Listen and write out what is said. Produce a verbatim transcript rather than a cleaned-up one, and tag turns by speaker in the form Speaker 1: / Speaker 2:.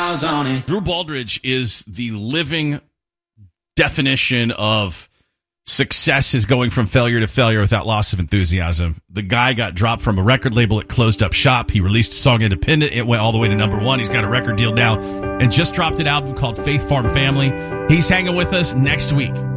Speaker 1: miles on it.
Speaker 2: Drew Baldridge is the living definition of success is going from failure to failure without loss of enthusiasm. The guy got dropped from a record label. It closed up shop. He released a song independent. It went all the way to number one. He's got a record deal now and just dropped an album called Faith Farm Family. He's hanging with us next week.